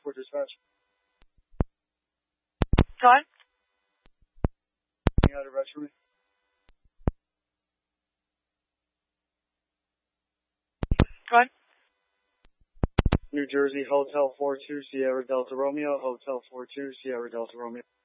for dispatch. Go on. Any address for me? Go on. New Jersey, Hotel 42, Sierra Delta Romeo, Hotel 42, Sierra Delta Romeo.